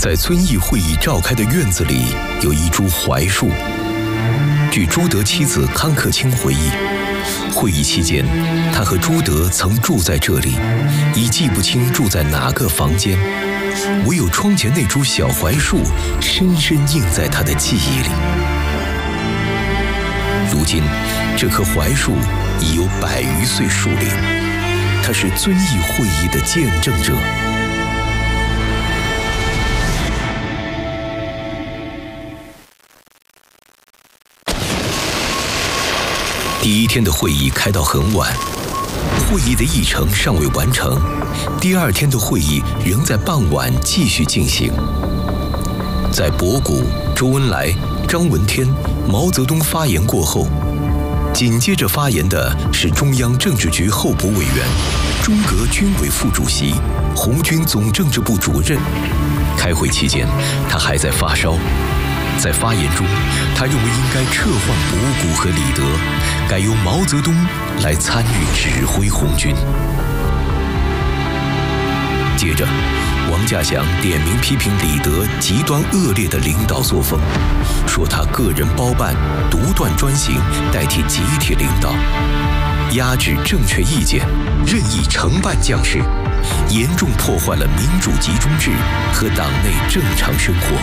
在遵义会议召开的院子里，有一株槐树。据朱德妻子康克清回忆，会议期间，他和朱德曾住在这里，已记不清住在哪个房间，唯有窗前那株小槐树深深印在他的记忆里。如今，这棵槐树已有100余岁树龄，它是遵义会议的见证者。第一天的会议开到很晚，会议的议程尚未完成，第二天的会议仍在傍晚继续进行。在博古、周恩来、张闻天、毛泽东发言过后，紧接着发言的是中央政治局候补委员、中革军委副主席、红军总政治部主任。开会期间，他还在发烧。在发言中，他认为应该撤换博古和李德，改由毛泽东来参与指挥红军。接着，王稼祥点名批评李德极端恶劣的领导作风，说他个人包办、独断专行，代替集体领导，压制正确意见，任意承办将士，严重破坏了民主集中制和党内正常生活。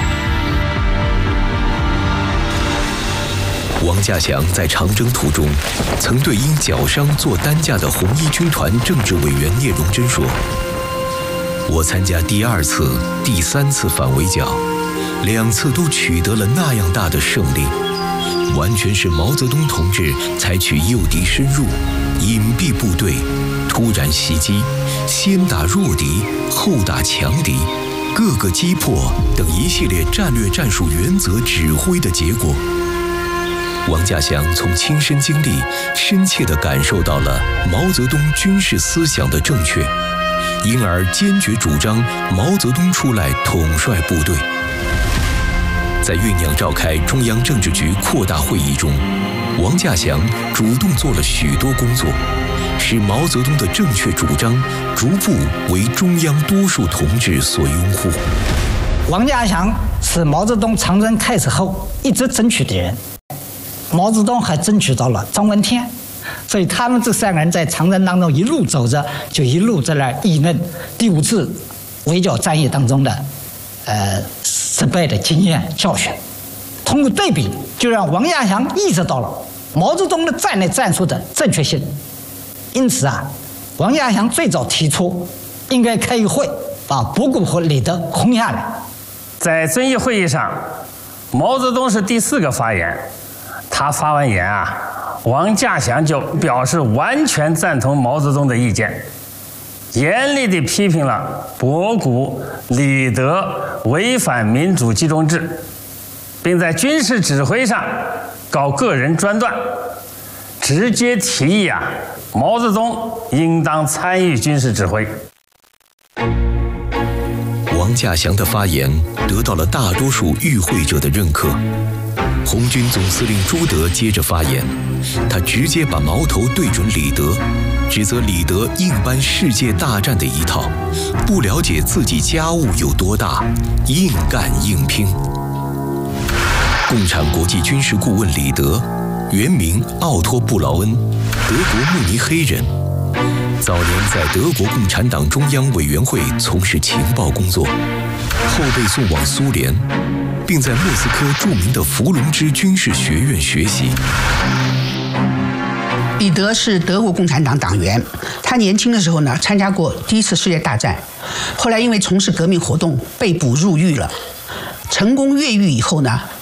王稼祥在长征途中，曾对因脚伤做担架的红一军团政治委员聂荣臻说：“我参加第2次、第3次反围剿，2次都取得了那样大的胜利，完全是毛泽东同志采取诱敌深入、隐蔽部队、突然袭击、先打弱敌、后打强敌、各个击破等一系列战略战术原则指挥的结果。”王稼祥从亲身经历，深切地感受到了毛泽东军事思想的正确，因而坚决主张毛泽东出来统帅部队。在酝酿召开中央政治局扩大会议中，王稼祥主动做了许多工作，使毛泽东的正确主张逐步为中央多数同志所拥护。 王稼祥是毛泽东长征开始后一直争取的人。毛泽东还争取到了张闻天，所以他们这3个人在长征当中一路走着，就一路在那议论第5次围剿战役当中的失败的经验教训。通过对比，就让王稼祥意识到了毛泽东的战略战术的正确性。因此啊，王稼祥最早提出应该开一会，把博古和李德轰下来。 在遵义会议上，毛泽东是第4个发言。他发完言啊，王稼祥就表示完全赞同毛泽东的意见，严厉地批评了博古、李德违反民主集中制，并在军事指挥上搞个人专断，直接提议啊，毛泽东应当参与军事指挥。 王稼祥的发言得到了大多数与会者的认可。红军总司令朱德接着发言，他直接把矛头对准李德，指责李德硬搬世界大战的一套，不了解自己家务有多大，硬干硬拼。共产国际军事顾问李德，原名奥托·布劳恩，德国慕尼黑人，早年在德国共产党中央委员会从事情报工作，后被送往苏联，并在莫斯科著名的伏龙芝军事学院学习。 李德是德国共产党党员，他年轻的时候呢参加过第1次世界大战，后来因为从事革命活动被捕入狱了。成功越狱以后呢，